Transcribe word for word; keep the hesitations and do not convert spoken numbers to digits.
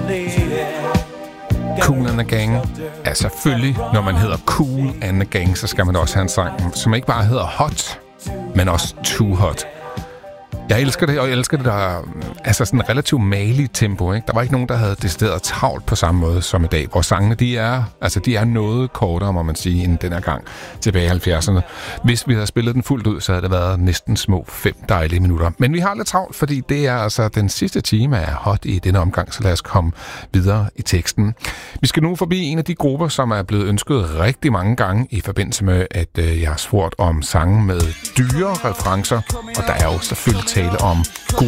Kool and the Gang. Ja, selvfølgelig, når man hedder Kool and the Gang, så skal man også have en sang, som ikke bare hedder Hot, men også Too Hot. Jeg elsker det, og jeg elsker det der, altså sådan en relativt malig tempo, ikke? Der var ikke nogen, der havde decideret travlt på samme måde som i dag, hvor sangene, de er, altså de er noget kortere, må man sige, end den her gang tilbage i halvfjerdserne. Hvis vi havde spillet den fuldt ud, så havde det været næsten små fem dejlige minutter. Men vi har lidt travlt, fordi det er altså den sidste time af Hot i denne omgang, så lad os komme videre i teksten. Vi skal nu forbi en af de grupper, som er blevet ønsket rigtig mange gange i forbindelse med, at øh, jeg har spurgt om sange med dyre referencer, og der er jo selvfølgelig tale om